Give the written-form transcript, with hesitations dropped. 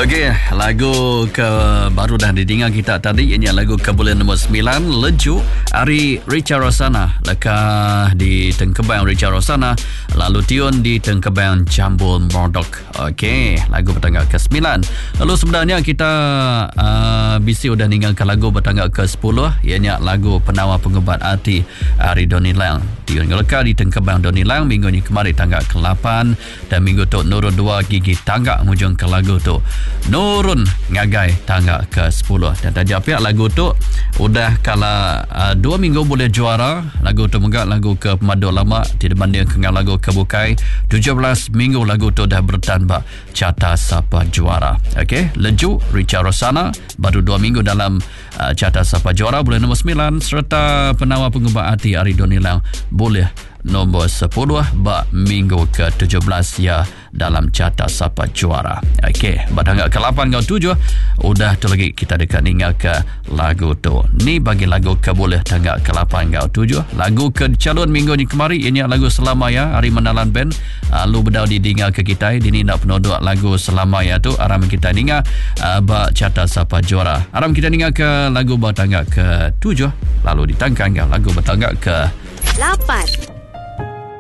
Okey, lagu ke baru dah didengar kita tadi. Ini lagu kebulan nombor 9, Leju, Ari Richa Rosana. Lekah di Tengkebang Richa Rosana, lalu Tiun di Tengkebang Jambul Mordok. Okey, lagu bertanggal ke-9. Lalu sebenarnya kita bisi sudah meninggalkan lagu bertanggal ke-10, ianya lagu Penawar Pengubat Hati Ari Donilang. Tiun lekah di Tengkebang Donilang minggu ni kemarin tanggal ke-8, dan minggu tu Nurun 2 gigi tanggak hujung ke lagu tu. Nurun ngagai tanggal ke-10. Dan tadi pihak lagu tu udah kala 2 minggu boleh juara. Lagu tu menggak lagu ke Pemadu Lama dibanding dengan lagu ke Bukai. 17 minggu lagu tu dah bertambah carta siapa juara. Okey, Leju Richa Rosana baru 2 minggu dalam carta siapa juara boleh nombor 9, serta Penawar Pengubat Hati Ari Donilang boleh nombor 10 bak minggu ke-17 ya dalam carta siapa juara. Okey, batanggal ke-8 kau 7 udah tu lagi kita dekat tinggal ke lagu tu. Ni bagi lagu ke boleh tanggal ke-8 kau 7. Lagu ke calon minggu ni kemari ini lagu Selamaya Hari Menalan Band. Lu berdau didengar ke kita dini nak penodok lagu Selamaya tu aram kita dengar bak carta siapa juara. Aram kita dengar ke lagu batanggal ke-7 lalu ditangkan kau lagu batanggal ke-8.